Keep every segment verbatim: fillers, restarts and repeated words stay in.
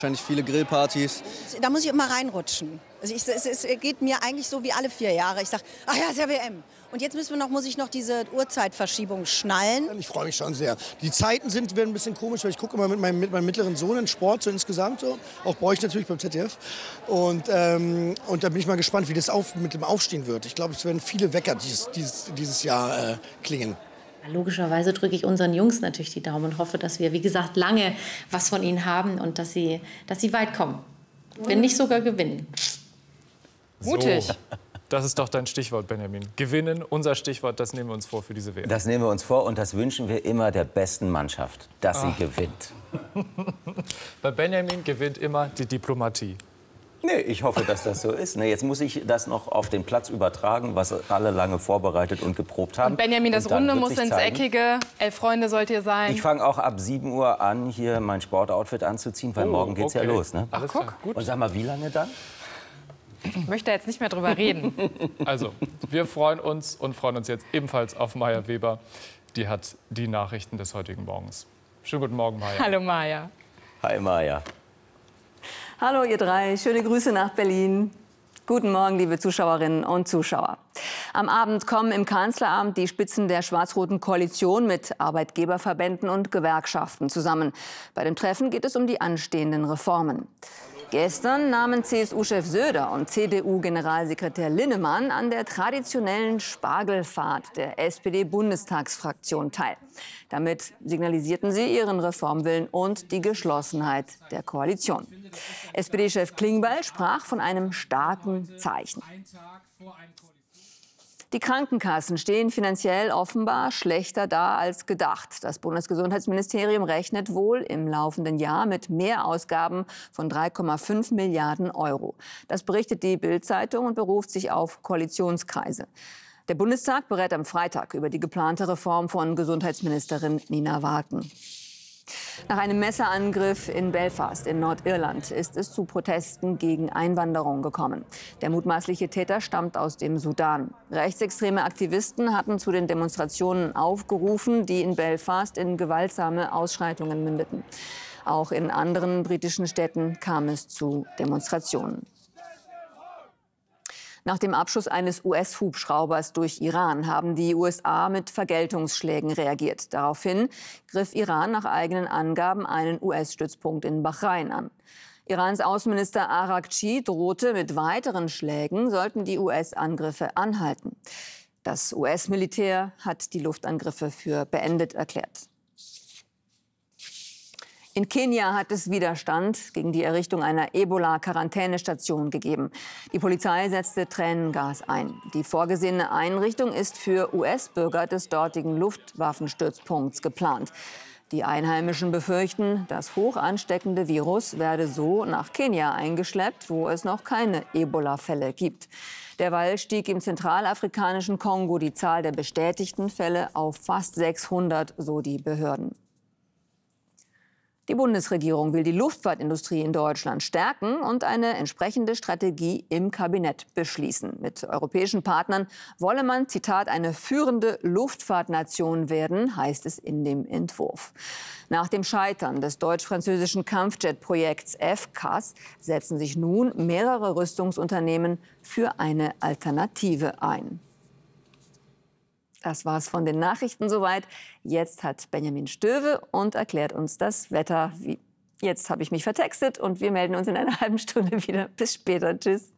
Wahrscheinlich viele Grillpartys. Da muss ich immer reinrutschen. Also ich, es, es geht mir eigentlich so wie alle vier Jahre. Ich sage, ach ja, ist ja W M. Und jetzt müssen wir noch, muss ich noch diese Uhrzeitverschiebung schnallen. Ich freue mich schon sehr. Die Zeiten sind werden ein bisschen komisch, weil ich gucke immer mit meinem, mit meinem mittleren Sohn in Sport, so insgesamt so. Auch bei euch natürlich beim Z D F. Und, ähm, und da bin ich mal gespannt, wie das auf, mit dem Aufstehen wird. Ich glaube, es werden viele Wecker dieses, dieses, dieses Jahr äh, klingen. Logischerweise drücke ich unseren Jungs natürlich die Daumen und hoffe, dass wir, wie gesagt, lange was von ihnen haben und dass sie, dass sie weit kommen. Wenn nicht sogar gewinnen. Mutig. So, das ist doch dein Stichwort, Benjamin. Gewinnen, unser Stichwort, das nehmen wir uns vor für diese W M. Das nehmen wir uns vor und das wünschen wir immer der besten Mannschaft, dass Ach. sie gewinnt. Bei Benjamin gewinnt immer die Diplomatie. Nee, ich hoffe, dass das so ist. Nee, jetzt muss ich das noch auf den Platz übertragen, was alle lange vorbereitet und geprobt haben. Und Benjamin, das und Runde muss ins zeigen. Eckige. Elf Freunde sollt ihr sein. Ich fange auch ab sieben Uhr an, hier mein Sportoutfit anzuziehen, weil Oh, morgen geht's okay. ja los. Ne? Alles klar, gut. Und sag mal, wie lange dann? Ich möchte jetzt nicht mehr drüber reden. Also, wir freuen uns und freuen uns jetzt ebenfalls auf Maja Weber. Die hat die Nachrichten des heutigen Morgens. Schönen guten Morgen, Maja. Hallo, Maja. Hi, Maja. Hallo ihr drei, schöne Grüße nach Berlin. Guten Morgen, liebe Zuschauerinnen und Zuschauer. Am Abend kommen im Kanzleramt die Spitzen der schwarz-roten Koalition mit Arbeitgeberverbänden und Gewerkschaften zusammen. Bei dem Treffen geht es um die anstehenden Reformen. Gestern nahmen C S U-Chef Söder und C D U-Generalsekretär Linnemann an der traditionellen Spargelfahrt der S P D-Bundestagsfraktion teil. Damit signalisierten sie ihren Reformwillen und die Geschlossenheit der Koalition. S P D-Chef Klingbeil sprach von einem starken Zeichen. Die Krankenkassen stehen finanziell offenbar schlechter da als gedacht. Das Bundesgesundheitsministerium rechnet wohl im laufenden Jahr mit Mehrausgaben von drei Komma fünf Milliarden Euro. Das berichtet die Bild-Zeitung und beruft sich auf Koalitionskreise. Der Bundestag berät am Freitag über die geplante Reform von Gesundheitsministerin Nina Warken. Nach einem Messerangriff in Belfast in Nordirland ist es zu Protesten gegen Einwanderung gekommen. Der mutmaßliche Täter stammt aus dem Sudan. Rechtsextreme Aktivisten hatten zu den Demonstrationen aufgerufen, die in Belfast in gewaltsame Ausschreitungen mündeten. Auch in anderen britischen Städten kam es zu Demonstrationen. Nach dem Abschuss eines U S-Hubschraubers durch Iran haben die U S A mit Vergeltungsschlägen reagiert. Daraufhin griff Iran nach eigenen Angaben einen U S-Stützpunkt in Bahrain an. Irans Außenminister Araghchi drohte mit weiteren Schlägen, sollten die U S-Angriffe anhalten. Das U S-Militär hat die Luftangriffe für beendet erklärt. In Kenia hat es Widerstand gegen die Errichtung einer Ebola-Quarantänestation gegeben. Die Polizei setzte Tränengas ein. Die vorgesehene Einrichtung ist für U S-Bürger des dortigen Luftwaffenstützpunkts geplant. Die Einheimischen befürchten, das hoch ansteckende Virus werde so nach Kenia eingeschleppt, wo es noch keine Ebola-Fälle gibt. Derweil stieg im zentralafrikanischen Kongo die Zahl der bestätigten Fälle auf fast sechshundert, so die Behörden. Die Bundesregierung will die Luftfahrtindustrie in Deutschland stärken und eine entsprechende Strategie im Kabinett beschließen. Mit europäischen Partnern wolle man, Zitat, eine führende Luftfahrtnation werden, heißt es in dem Entwurf. Nach dem Scheitern des deutsch-französischen Kampfjet-Projekts F C A S setzen sich nun mehrere Rüstungsunternehmen für eine Alternative ein. Das war's von den Nachrichten soweit. Jetzt hat Benjamin Stöwe und erklärt uns das Wetter. Jetzt habe ich mich vertextet und wir melden uns in einer halben Stunde wieder. Bis später. Tschüss.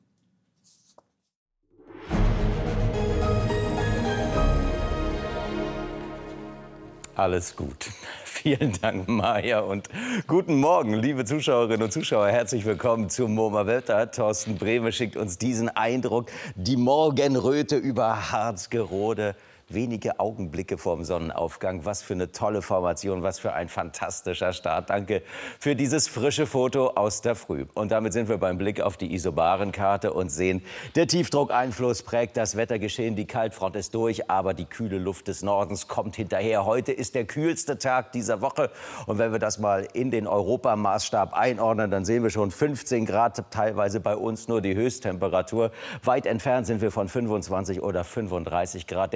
Alles gut. Vielen Dank, Maja. Und guten Morgen, liebe Zuschauerinnen und Zuschauer. Herzlich willkommen zum MoMA Wetter. Thorsten Brehme schickt uns diesen Eindruck. Die Morgenröte über Harzgerode. Wenige Augenblicke vorm Sonnenaufgang. Was für eine tolle Formation, was für ein fantastischer Start. Danke für dieses frische Foto aus der Früh. Und damit sind wir beim Blick auf die Isobarenkarte und sehen, der Tiefdruckeinfluss prägt das Wettergeschehen. Die Kaltfront ist durch, aber die kühle Luft des Nordens kommt hinterher. Heute ist der kühlste Tag dieser Woche. Und wenn wir das mal in den Europamaßstab einordnen, dann sehen wir schon fünfzehn Grad, teilweise bei uns nur die Höchsttemperatur. Weit entfernt sind wir von fünfundzwanzig oder fünfunddreißig Grad. Der Sommer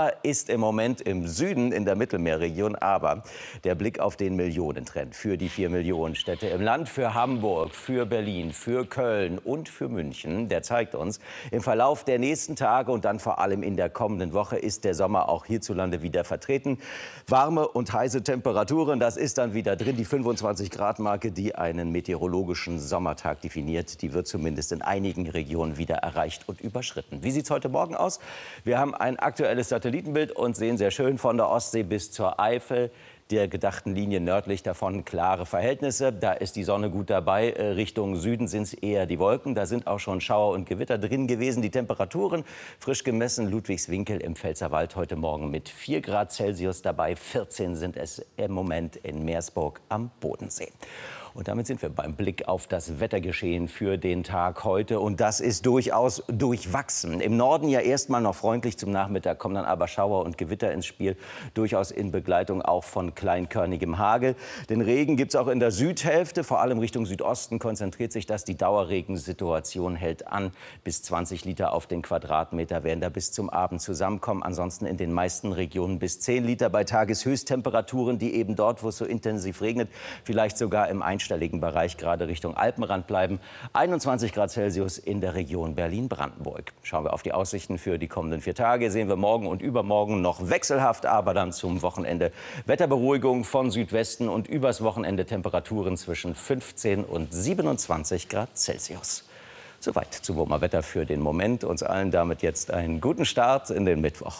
Sommer ist im Moment im Süden in der Mittelmeerregion. Aber der Blick auf den Millionentrend für die vier Millionen Städte im Land, für Hamburg, für Berlin, für Köln und für München, der zeigt uns, im Verlauf der nächsten Tage und dann vor allem in der kommenden Woche ist der Sommer auch hierzulande wieder vertreten. Warme und heiße Temperaturen, das ist dann wieder drin. Die fünfundzwanzig Grad Marke, die einen meteorologischen Sommertag definiert, die wird zumindest in einigen Regionen wieder erreicht und überschritten. Wie sieht es heute Morgen aus? Wir haben ein aktuelles Satellitenbild und sehen sehr schön von der Ostsee bis zur Eifel, der gedachten Linie nördlich davon klare Verhältnisse. Da ist die Sonne gut dabei. Richtung Süden sind es eher die Wolken. Da sind auch schon Schauer und Gewitter drin gewesen. Die Temperaturen frisch gemessen. Ludwigswinkel im Pfälzerwald heute Morgen mit vier Grad Celsius dabei. vierzehn sind es im Moment in Meersburg am Bodensee. Und damit sind wir beim Blick auf das Wettergeschehen für den Tag heute. Und das ist durchaus durchwachsen. Im Norden ja erstmal noch freundlich, zum Nachmittag kommen dann aber Schauer und Gewitter ins Spiel. Durchaus in Begleitung auch von kleinkörnigem Hagel. Den Regen gibt es auch in der Südhälfte. Vor allem Richtung Südosten konzentriert sich das. Die Dauerregensituation hält an. Bis zwanzig Liter auf den Quadratmeter werden da bis zum Abend zusammenkommen. Ansonsten in den meisten Regionen bis zehn Liter bei Tageshöchsttemperaturen, die eben dort, wo es so intensiv regnet, vielleicht sogar im Einstelligen Bereich gerade Richtung Alpenrand bleiben. einundzwanzig Grad Celsius in der Region Berlin-Brandenburg. Schauen wir auf die Aussichten für die kommenden vier Tage. Sehen wir morgen und übermorgen noch wechselhaft, aber dann zum Wochenende Wetterberuhigung von Südwesten und übers Wochenende Temperaturen zwischen fünfzehn und siebenundzwanzig Grad Celsius. Soweit zum Wetter für den Moment. Uns allen damit jetzt einen guten Start in den Mittwoch.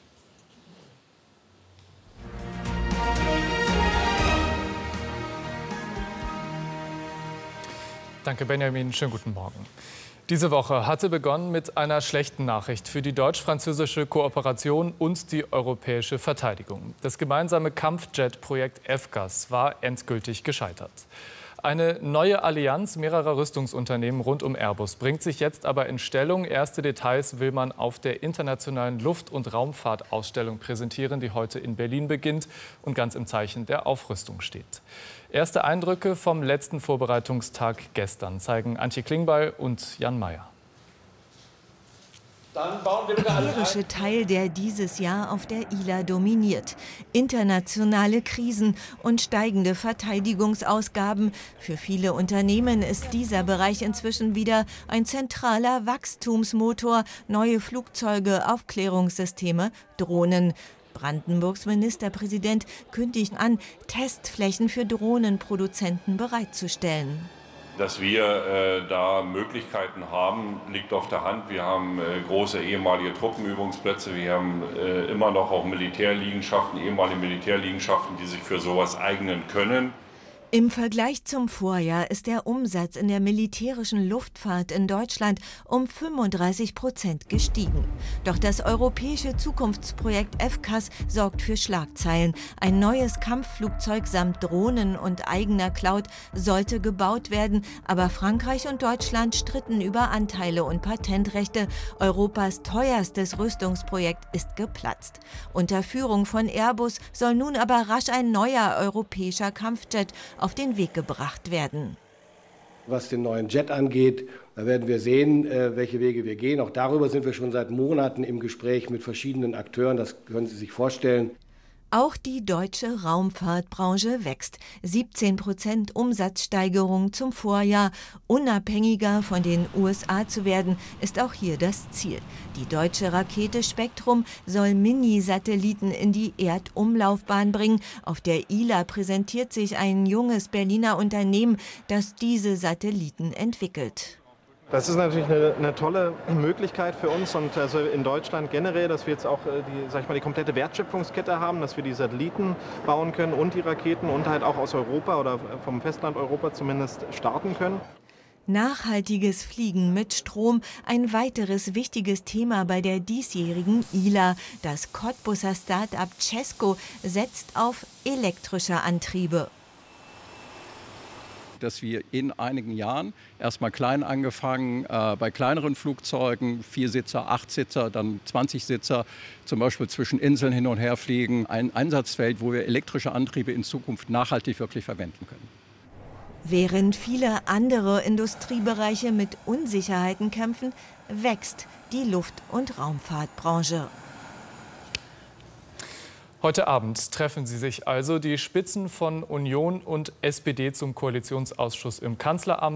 Danke, Benjamin. Schönen guten Morgen. Diese Woche hatte begonnen mit einer schlechten Nachricht für die deutsch-französische Kooperation und die europäische Verteidigung. Das gemeinsame Kampfjet-Projekt F C A S war endgültig gescheitert. Eine neue Allianz mehrerer Rüstungsunternehmen rund um Airbus bringt sich jetzt aber in Stellung. Erste Details will man auf der internationalen Luft- und Raumfahrtausstellung präsentieren, die heute in Berlin beginnt und ganz im Zeichen der Aufrüstung steht. Erste Eindrücke vom letzten Vorbereitungstag gestern zeigen Antje Klingbeil und Jan Mayer. Der irische Teil, der dieses Jahr auf der I L A dominiert. Internationale Krisen und steigende Verteidigungsausgaben. Für viele Unternehmen ist dieser Bereich inzwischen wieder ein zentraler Wachstumsmotor. Neue Flugzeuge, Aufklärungssysteme, Drohnen. Brandenburgs Ministerpräsident kündigt an, Testflächen für Drohnenproduzenten bereitzustellen. Dass wir äh, da Möglichkeiten haben, liegt auf der Hand. Wir haben äh, große ehemalige Truppenübungsplätze. Wir haben äh, immer noch auch Militärliegenschaften, ehemalige Militärliegenschaften, die sich für sowas eignen können. Im Vergleich zum Vorjahr ist der Umsatz in der militärischen Luftfahrt in Deutschland um fünfunddreißig Prozent gestiegen. Doch das europäische Zukunftsprojekt F C A S sorgt für Schlagzeilen. Ein neues Kampfflugzeug samt Drohnen und eigener Cloud sollte gebaut werden, aber Frankreich und Deutschland stritten über Anteile und Patentrechte. Europas teuerstes Rüstungsprojekt ist geplatzt. Unter Führung von Airbus soll nun aber rasch ein neuer europäischer Kampfjet auf den Weg gebracht werden. Was den neuen Jet angeht, da werden wir sehen, welche Wege wir gehen. Auch darüber sind wir schon seit Monaten im Gespräch mit verschiedenen Akteuren. Das können Sie sich vorstellen. Auch die deutsche Raumfahrtbranche wächst. siebzehn Prozent Umsatzsteigerung zum Vorjahr. Unabhängiger von den U S A zu werden, ist auch hier das Ziel. Die deutsche Rakete Spektrum soll Mini-Satelliten in die Erdumlaufbahn bringen. Auf der I L A präsentiert sich ein junges Berliner Unternehmen, das diese Satelliten entwickelt. Das ist natürlich eine, eine tolle Möglichkeit für uns und also in Deutschland generell, dass wir jetzt auch die, sag ich mal, die komplette Wertschöpfungskette haben, dass wir die Satelliten bauen können und die Raketen und halt auch aus Europa oder vom Festland Europa zumindest starten können. Nachhaltiges Fliegen mit Strom, ein weiteres wichtiges Thema bei der diesjährigen I L A. Das Cottbuser Start-up Cesco setzt auf elektrische Antriebe. Dass wir in einigen Jahren erstmal klein angefangen, äh, bei kleineren Flugzeugen, Viersitzer, Achtsitzer, dann zwanzig-Sitzer, zum Beispiel zwischen Inseln hin und her fliegen. Ein Einsatzfeld, wo wir elektrische Antriebe in Zukunft nachhaltig wirklich verwenden können. Während viele andere Industriebereiche mit Unsicherheiten kämpfen, wächst die Luft- und Raumfahrtbranche. Heute Abend treffen sie sich also, die Spitzen von Union und S P D zum Koalitionsausschuss im Kanzleramt.